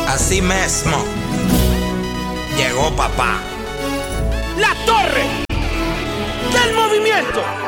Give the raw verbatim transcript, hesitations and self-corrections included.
Así mismo llegó papá. La torre del movimiento.